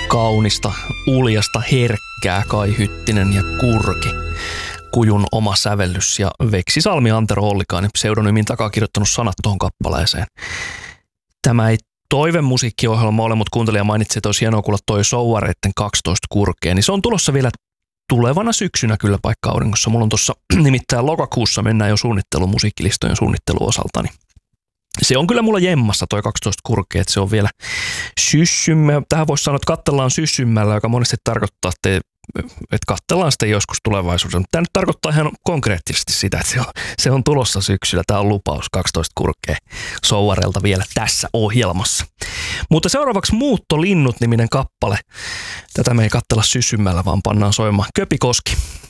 Kaunista, uljasta, herkkää Kai Hyttinen ja Kurki. Kujun oma sävellys ja Veksi Salmi Antero Ollikainen pseudonymin takaa kirjoittanut sanat tuohon kappaleeseen. Tämä ei toivemusiikkiohjelma ole, mutta kuuntelija mainitsi, että olisi hienoa kuulla toi Souareitten 12 kurkea, niin se on tulossa vielä tulevana syksynä kyllä paikka auringossa. Mulla on tuossa nimittäin lokakuussa mennään jo musiikkilistojen suunnitteluosalta, niin se on kyllä mulla jemmassa toi 12 kurkea, että se on vielä syssymmä. Tähän voisi sanoa, että katsellaan syssymmällä, joka monesti tarkoittaa, että katsellaan sitten joskus tulevaisuudessa. Mutta tämä nyt tarkoittaa ihan konkreettisesti sitä, että se on tulossa syksyllä. Tämä on lupaus 12 kurkea Souarelta vielä tässä ohjelmassa. Mutta seuraavaksi Muuttolinnut-niminen kappale. Tätä me ei katsella syssymmällä, vaan pannaan soimaan Köpi Koski.